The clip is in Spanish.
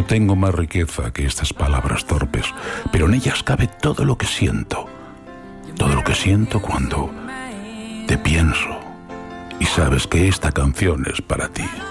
tengo más riqueza que estas palabras torpes, pero en ellas cabe todo lo que siento. Todo lo que siento cuando te pienso y sabes que esta canción es para ti.